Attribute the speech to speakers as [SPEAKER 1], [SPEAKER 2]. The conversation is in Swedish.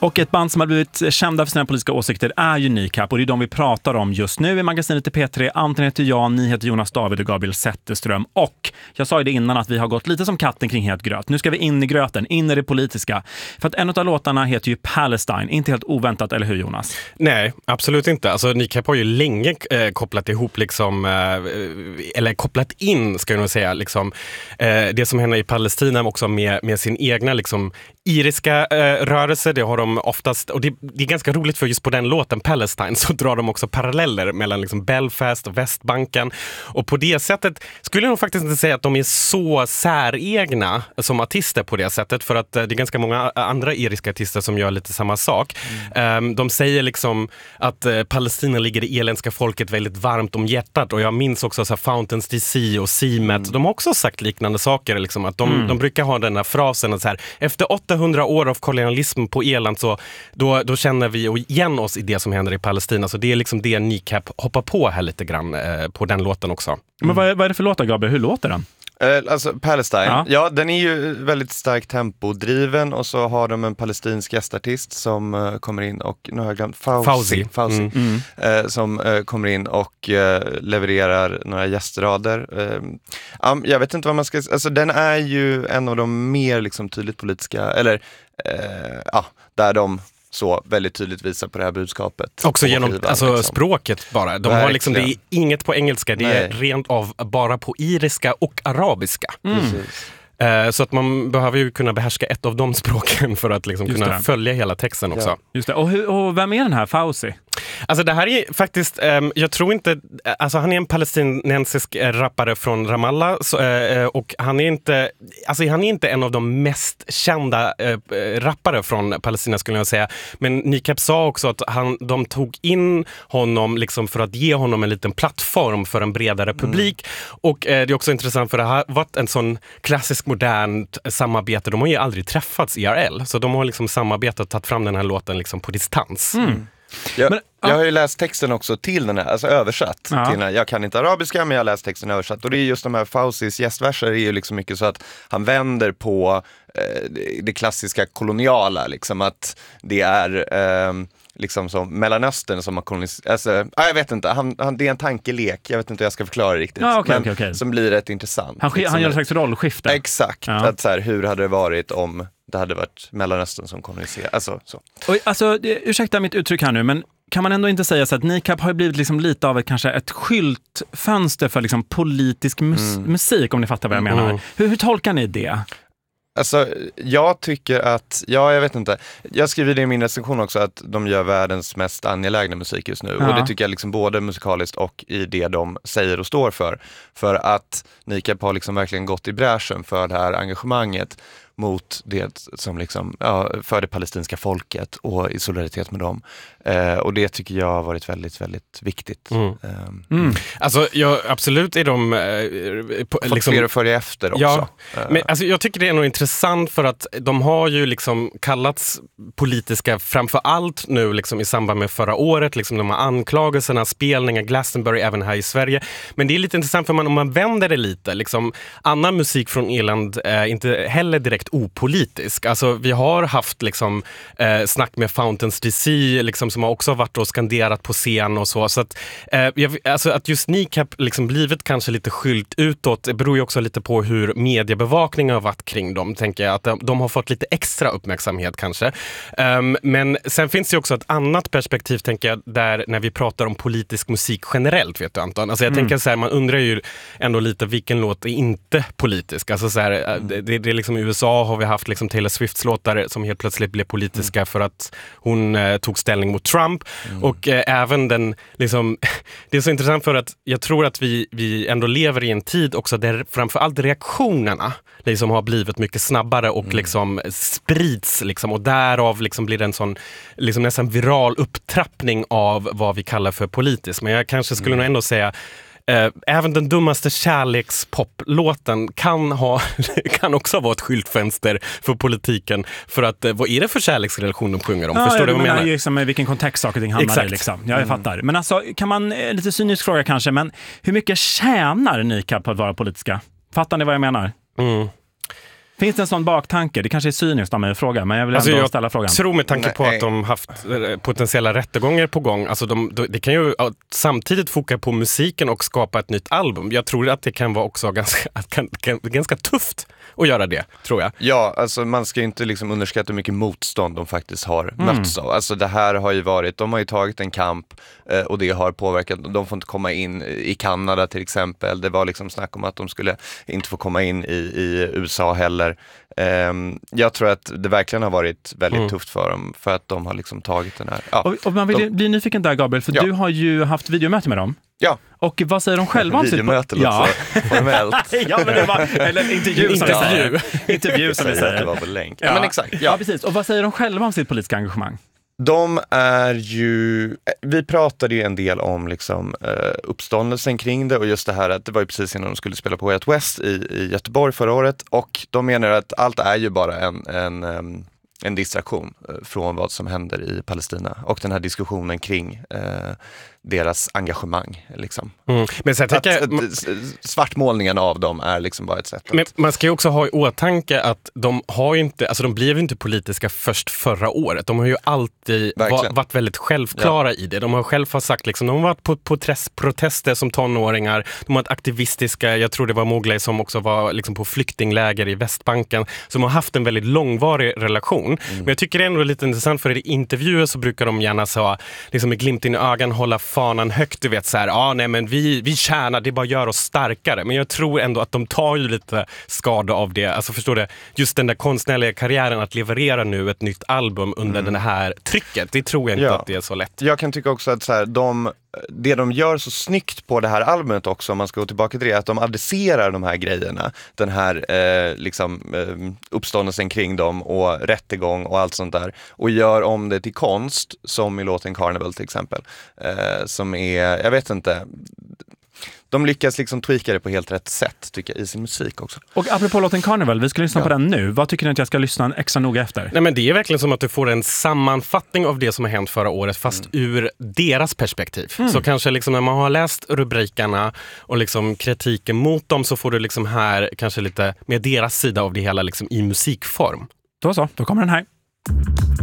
[SPEAKER 1] Och ett band som har blivit kända för sina politiska åsikter är ju NICAP, och det är de vi pratar om just nu i magasinet i P3. Anton heter jag, ni heter Jonas David och Gabriel Zetterström. Och jag sa ju det innan att vi har gått lite som katten kring het gröt. Nu ska vi in i gröten, in i det politiska. För att en av låtarna heter ju Palestine, inte helt oväntat, eller hur Jonas?
[SPEAKER 2] Nej, absolut inte. Alltså NICAP har ju länge kopplat ihop liksom, eller kopplat in, ska jag nog säga, liksom, det som händer i Palestina också med sin egna liksom iriska rörelse. Det har de oftast, och det är ganska roligt för just på den låten Palestine så drar de också paralleller mellan liksom Belfast och Västbanken, och på det sättet skulle jag nog faktiskt inte säga att de är så säregna som artister på det sättet, för att det är ganska många andra iriska artister som gör lite samma sak. De säger liksom att Palestina ligger det irländska folket väldigt varmt om hjärtat, och jag minns också så här Fountains DC och Seamet, de har också sagt liknande saker liksom, att de brukar ha den här frasen att så här, efter 800 år av kolonialism på Irland så då känner vi igen oss i det som händer i Palestina, så det är liksom det NICAP hoppar på här lite grann på den låten också.
[SPEAKER 1] Men vad är det för låtar, Gabriel? Hur låter den?
[SPEAKER 3] Alltså Palestine, ja den är ju väldigt starkt tempodriven, och så har de en palestinsk gästartist som kommer in, och nu har jag glömt Fauzi. Som kommer in och levererar några gästrader. Jag vet inte vad man ska, alltså den är ju en av de mer liksom tydligt politiska, eller där de så väldigt tydligt visar på det här budskapet.
[SPEAKER 2] Också genom
[SPEAKER 3] skivan,
[SPEAKER 2] liksom språket bara. De har liksom, det är inget på engelska, det är rent av bara på iriska och arabiska.
[SPEAKER 3] Precis.
[SPEAKER 2] Så att man behöver ju kunna behärska ett av de språken för att liksom kunna följa hela texten också.
[SPEAKER 1] Ja. Just det. Och vem är den här Fauzi?
[SPEAKER 2] Alltså det här är faktiskt, jag tror inte, alltså han är en palestinensisk rappare från Ramallah, och han är inte en av de mest kända rappare från Palestina, skulle jag säga. Men NICAP sa också att de tog in honom liksom för att ge honom en liten plattform för en bredare publik. Och det är också intressant, för det har varit en sån klassisk modernt samarbete. De har ju aldrig träffats IRL, så de har liksom samarbetat och tagit fram den här låten liksom på distans.
[SPEAKER 3] Jag har ju läst texten också till den här, alltså översatt till den här. Jag kan inte arabiska, men jag har läst texten översatt, och det är just de här Fauzis gästverser är ju liksom mycket så att han vänder på det klassiska koloniala, liksom att det är liksom som Mellanöstern som har koloniserat, alltså, jag vet inte, det är en tankelek, jag vet inte hur jag ska förklara det riktigt, men som blir rätt intressant.
[SPEAKER 1] Han gör en slags rollskifte.
[SPEAKER 3] Exakt, att så här, hur hade det varit om det hade varit Mellanöstern som koloniserat, alltså så.
[SPEAKER 1] Alltså, ursäkta mitt uttryck här nu, men kan man ändå inte säga så att NICAP har blivit liksom lite av kanske ett skyltfönster för liksom politisk musik, om ni fattar vad jag menar. Hur tolkar ni det?
[SPEAKER 3] Alltså, jag tycker att, jag vet inte, jag skriver det i min recension också, att de gör världens mest angelägna musik just nu. Och det tycker jag liksom både musikaliskt och i det de säger och står för. För att NICAP har liksom verkligen gått i bräschen för det här engagemanget mot det som liksom, för det palestinska folket och i solidaritet med dem. Och det tycker jag har varit väldigt, väldigt viktigt.
[SPEAKER 2] Alltså, absolut är de
[SPEAKER 3] liksom, fler att följa efter också.
[SPEAKER 2] Ja, men alltså, jag tycker det är nog intressant, för att de har ju liksom kallats politiska framför allt nu liksom i samband med förra året, liksom de här anklagelserna, spelningar, Glastonbury även här i Sverige. Men det är lite intressant, för om man vänder det lite, liksom, annan musik från Irland är inte heller direkt opolitisk. Alltså, vi har haft liksom snack med Fountains DC liksom, som har också varit och skanderat på scen och så. Så att, alltså, att just NICAP liksom blivit kanske lite skylt utåt, det beror ju också lite på hur mediebevakningen har varit kring dem, tänker jag. Att de har fått lite extra uppmärksamhet kanske. Men sen finns det ju också ett annat perspektiv, tänker jag, där när vi pratar om politisk musik generellt, vet du Anton. Alltså jag tänker så här, man undrar ju ändå lite vilken låt är inte politisk. Alltså så här, det är liksom i USA har vi haft liksom Taylor Swifts låtar som helt plötsligt blev politiska för att hon tog ställning mot Trump. Och även den liksom, det är så intressant, för att jag tror att vi ändå lever i en tid också där framförallt reaktionerna liksom har blivit mycket snabbare och liksom sprids liksom, och därav liksom blir det en sån liksom nästan viral upptrappning av vad vi kallar för politiskt. Men jag kanske skulle nog ändå säga även den dummaste kärlekspoplåten kan också vara ett skyltfönster för politiken, för att vad är det för kärleksrelation de sjunger om? Förstår du vad jag menar?
[SPEAKER 1] Liksom, vilken kontext saker och ting hamnar i liksom. Ja, jag fattar. Men alltså, kan man, lite cynisk fråga kanske, men hur mycket tjänar NICAP på att vara politiska? Fattar ni vad jag menar? Finns det en sån baktanke? Det kanske är cyniskt av mig att fråga, men jag vill ändå ställa frågan.
[SPEAKER 2] Jag tror med tanke på att de haft potentiella rättegångar på gång, alltså det kan ju samtidigt foka på musiken och skapa ett nytt album. Jag tror att det kan vara också ganska tufft att göra det, tror jag.
[SPEAKER 3] Ja, alltså man ska inte liksom underskatta hur mycket motstånd de faktiskt har mötts av. Alltså det här har ju varit, de har ju tagit en kamp och det har påverkat. De får inte komma in i Kanada till exempel. Det var liksom snack om att de skulle inte få komma in i USA heller. Jag tror att det verkligen har varit väldigt tufft för dem, för att de har liksom tagit den här... Ja,
[SPEAKER 1] och man vill bli nyfiken där, Gabriel, för du har ju haft videomöte med dem.
[SPEAKER 3] Ja.
[SPEAKER 1] Och vad säger de själva om sitt...
[SPEAKER 3] Videomöte låter formellt.
[SPEAKER 1] Ja, men det var... Eller intervju som vi säger.
[SPEAKER 3] Det var på länk.
[SPEAKER 1] Ja, men exakt. Ja, precis. Och vad säger de själva om sitt politiska engagemang?
[SPEAKER 3] De är ju, vi pratade ju en del om liksom, uppståndelsen kring det och just det här att det var ju precis innan de skulle spela på Way Out West i Göteborg förra året, och de menar att allt är ju bara en distraktion från vad som händer i Palestina och den här diskussionen kring deras engagemang. Liksom.
[SPEAKER 2] Men så
[SPEAKER 3] svartmålningen av dem är liksom bara ett sätt.
[SPEAKER 2] Men man ska ju också ha i åtanke att de har ju inte, alltså de blev ju inte politiska först förra året. De har ju alltid varit väldigt självklara i det. De har själva sagt, liksom, de har varit på protester som tonåringar. De har varit aktivistiska, jag tror det var Mowgli som också var liksom på flyktingläger i Västbanken, som har haft en väldigt långvarig relation. Men jag tycker det är ändå lite intressant, för i intervjuer så brukar de gärna så, liksom med glimten i ögon hålla fanan högt, du vet så här, nej men vi tjänar, det bara gör oss starkare. Men jag tror ändå att de tar ju lite skada av det. Alltså förstår du, just den där konstnärliga karriären att leverera nu ett nytt album under det här trycket, det tror jag inte att det är så lätt.
[SPEAKER 3] Jag kan tycka också att så här, det de gör så snyggt på det här albumet också, om man ska gå tillbaka till det, att de adresserar de här grejerna, den här uppståndelsen kring dem och rättegång och allt sånt där, och gör om det till konst, som i låten Carnival till exempel, som är, jag vet inte, de lyckas liksom tweaka det på helt rätt sätt, tycker jag, i sin musik också.
[SPEAKER 1] Och apropå låten Carnival, vi ska lyssna på den nu. Vad tycker ni att jag ska lyssna extra noga efter?
[SPEAKER 2] Nej, men det är verkligen som att du får en sammanfattning av det som har hänt förra året, fast ur deras perspektiv. Så kanske liksom när man har läst rubrikerna och liksom kritiken mot dem, så får du liksom här kanske lite med deras sida av det hela liksom i musikform.
[SPEAKER 1] Då kommer den här.